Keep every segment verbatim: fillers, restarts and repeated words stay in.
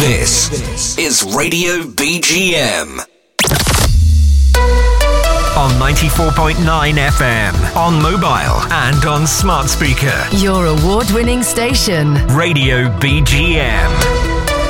This is Radio B G M. On ninety-four point nine F M, on mobile and on smart speaker. Your award-winning station. Radio B G M.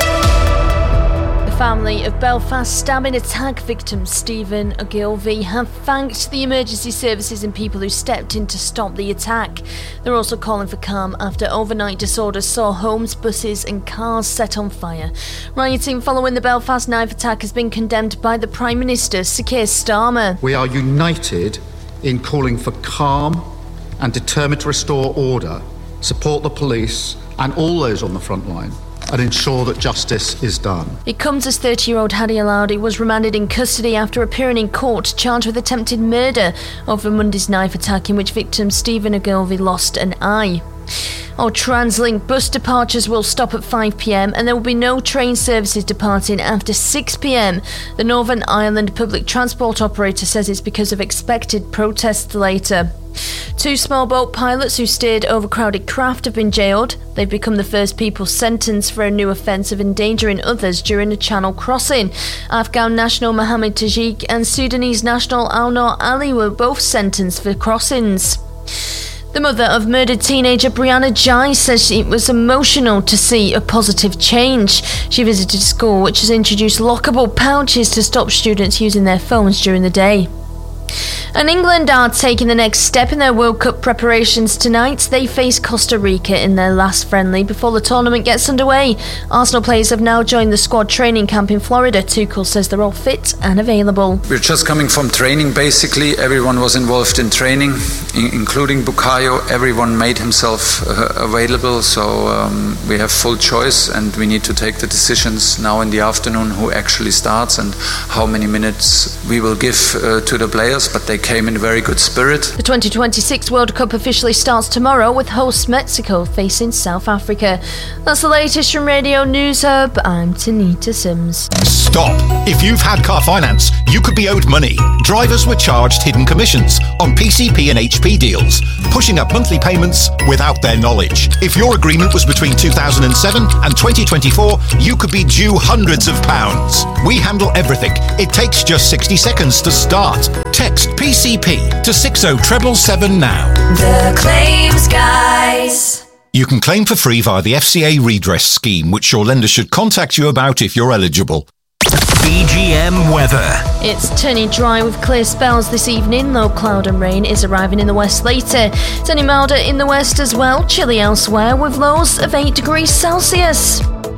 The family of Belfast stabbing attack victim Stephen Ogilvie have thanked the emergency services and people who stepped in to stop the attack. They're also calling for calm after overnight disorders saw homes, buses and cars set on fire. Rioting following the Belfast knife attack has been condemned by the Prime Minister, Sir Keir Starmer. We are united in calling for calm and determined to restore order, support the police and all those on the front line, and ensure that justice is done. It comes as thirty-year-old Hadi Alaudi was remanded in custody after appearing in court charged with attempted murder over Monday's knife attack in which victim Stephen Ogilvie lost an eye. Our TransLink bus departures will stop at five p.m. and there will be no train services departing after six p.m. The Northern Ireland public transport operator says it's because of expected protests later. Two small boat pilots who steered overcrowded craft have been jailed. They've become the first people sentenced for a new offence of endangering others during a channel crossing. Afghan national Mohammed Tajik and Sudanese national Al-Noor Ali were both sentenced for crossings. The mother of murdered teenager Brianna Jai says it was emotional to see a positive change. She visited a school which has introduced lockable pouches to stop students using their phones during the day. And England are taking the next step in their World Cup preparations tonight. They face Costa Rica in their last friendly before the tournament gets underway. Arsenal players have now joined the squad training camp in Florida. Tuchel says they're all fit and available. We're just coming from training basically. Everyone was involved in training, including Bukayo. Everyone made himself uh, available, so um, we have full choice and we need to take the decisions now in the afternoon who actually starts and how many minutes we will give uh, to the players, but they came in very good spirit. The twenty twenty-six World Cup officially starts tomorrow with host Mexico facing South Africa. That's the latest from Radio News Hub. I'm Tanita Sims. Stop! If you've had car finance, you could be owed money. Drivers were charged hidden commissions on P C P and H P deals, pushing up monthly payments without their knowledge. If your agreement was between two thousand seven and twenty twenty-four, you could be due hundreds of pounds. We handle everything. It takes just sixty seconds to start. Text P C P to six oh seven seven now. The Claims Guys. You can claim for free via the F C A redress scheme, which your lender should contact you about if you're eligible. B G M weather. It's turning dry with clear spells this evening. Low cloud and rain is arriving in the west later. Turning milder in the west as well. Chilly elsewhere with lows of eight degrees Celsius.